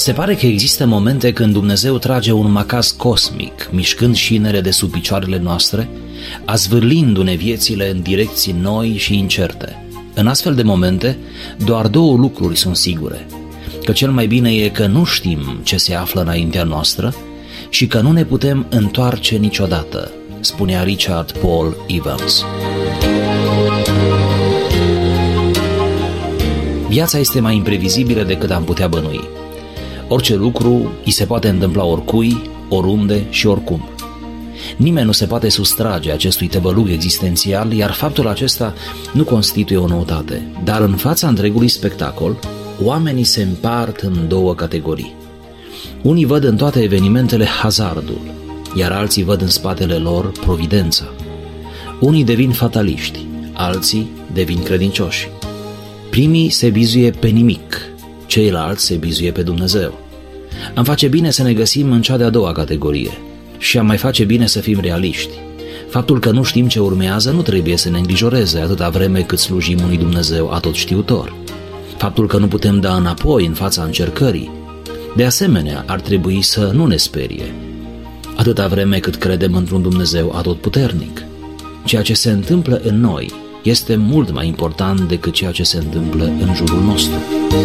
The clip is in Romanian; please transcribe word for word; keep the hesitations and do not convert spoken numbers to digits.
Se pare că există momente când Dumnezeu trage un macaz cosmic, mișcând șinele de sub picioarele noastre, azvârlindu-ne viețile în direcții noi și incerte. În astfel de momente, doar două lucruri sunt sigure: că cel mai bine e că nu știm ce se află înaintea noastră și că nu ne putem întoarce niciodată, spunea Richard Paul Evans. Viața este mai imprevizibilă decât am putea bănui. Orice lucru îi se poate întâmpla oricui, oriunde și oricum. Nimeni nu se poate sustrage acestui tăvălug existențial, iar faptul acesta nu constituie o noutate. Dar în fața întregului spectacol, oamenii se împart în două categorii. Unii văd în toate evenimentele hazardul, iar alții văd în spatele lor providența. Unii devin fataliști, alții devin credincioși. Primii se bizuie pe nimic, ceilalți se bizuie pe Dumnezeu. Am face bine să ne găsim în cea de-a doua categorie și am mai face bine să fim realiști. Faptul că nu știm ce urmează nu trebuie să ne îngrijoreze atâta vreme cât slujim unui Dumnezeu atotștiutor. Faptul că nu putem da înapoi în fața încercării, de asemenea, ar trebui să nu ne sperie, atâta vreme cât credem într-un Dumnezeu atotputernic. Ceea ce se întâmplă în noi este mult mai important decât ceea ce se întâmplă în jurul nostru.